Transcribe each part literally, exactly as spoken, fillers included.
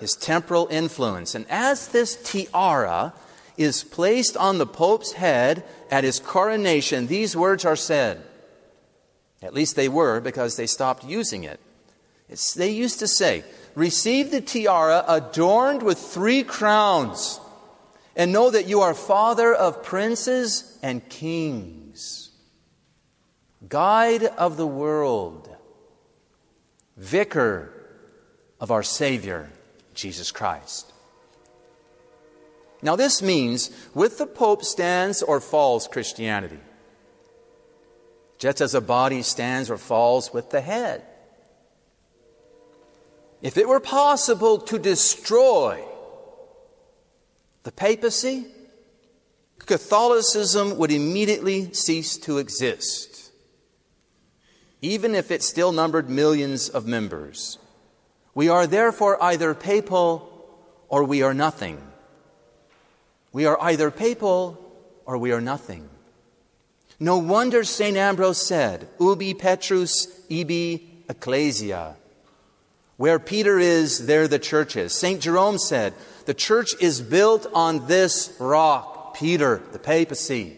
his temporal influence. And as this tiara is placed on the Pope's head at his coronation, these words are said. At least they were, because they stopped using it. It's, they used to say, "Receive the tiara adorned with three crowns, and know that you are father of princes and kings, guide of the world, vicar of our Savior, Jesus Christ." Now this means with the Pope stands or falls Christianity, just as a body stands or falls with the head. If it were possible to destroy the papacy, Catholicism would immediately cease to exist, even if it still numbered millions of members. We are therefore either papal or we are nothing. We are either papal or we are nothing. No wonder Saint Ambrose said, "Ubi Petrus, ibi ecclesia." Where Peter is, there the church is. Saint Jerome said, "The church is built on this rock," Peter, the papacy.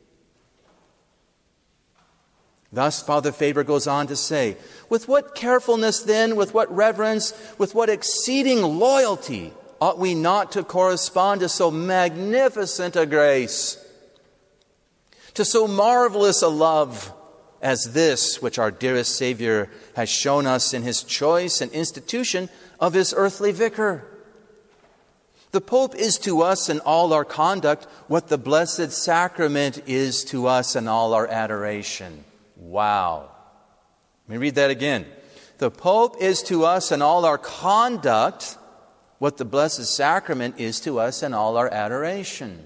Thus, Father Faber goes on to say, "With what carefulness then, with what reverence, with what exceeding loyalty ought we not to correspond to so magnificent a grace, to so marvelous a love as this which our dearest Savior has shown us in his choice and institution of his earthly vicar. The Pope is to us in all our conduct what the Blessed Sacrament is to us in all our adoration." Wow. Let me read that again. The Pope is to us in all our conduct what the Blessed Sacrament is to us in all our adoration.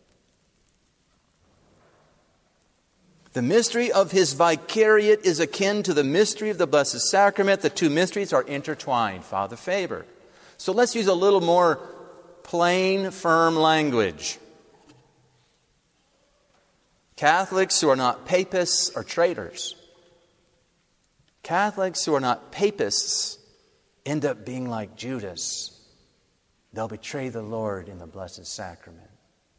The mystery of his vicariate is akin to the mystery of the Blessed Sacrament. The two mysteries are intertwined, Father Faber. So let's use a little more plain, firm language. Catholics who are not papists are traitors. Catholics who are not papists end up being like Judas. They'll betray the Lord in the Blessed Sacrament.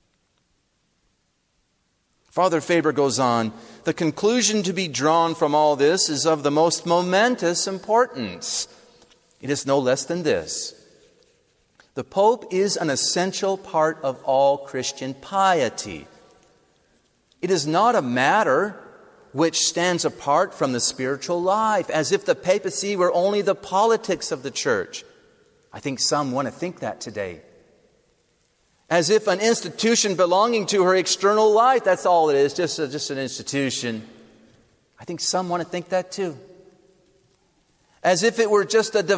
Father Faber goes on, "The conclusion to be drawn from all this is of the most momentous importance. It is no less than this. The Pope is an essential part of all Christian piety. It is not a matter which stands apart from the spiritual life, as if the papacy were only the politics of the church. I think some want to think that today. As if an institution belonging to her external life, that's all it is, just, a, just an institution. I think some want to think that too. As if it were just a